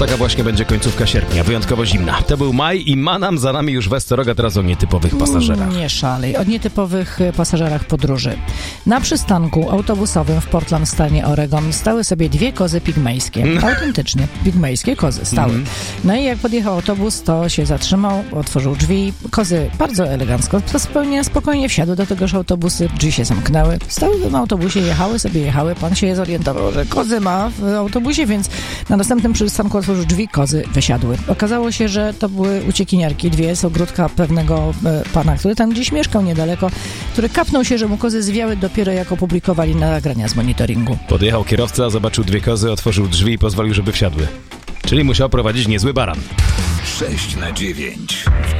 taka właśnie będzie końcówka sierpnia, wyjątkowo zimna. To był maj i ma nam za nami już Westoroga, teraz o nietypowych pasażerach. Nie szalej, o nietypowych pasażerach podróży. Na przystanku autobusowym w Portland w stanie Oregon stały sobie dwie kozy pigmejskie. Autentycznie, pigmejskie kozy stały. No i jak podjechał autobus, to się zatrzymał, otworzył drzwi. Kozy bardzo elegancko, zupełnie spokojnie wsiadły do tegoż autobusu, drzwi się zamknęły. Stały w tym autobusie, jechały. Pan się zorientował, że kozy ma w autobusie, więc na następnym przystanku otworzył drzwi, kozy wysiadły. Okazało się, że to były uciekiniarki, dwie z ogródka pewnego pana, który tam gdzieś mieszkał niedaleko, który kapnął się, że mu kozy zwiały dopiero jak opublikowali nagrania z monitoringu. Podjechał kierowca, zobaczył dwie kozy, otworzył drzwi i pozwolił, żeby wsiadły. Czyli musiał prowadzić niezły baran. 6 na 9.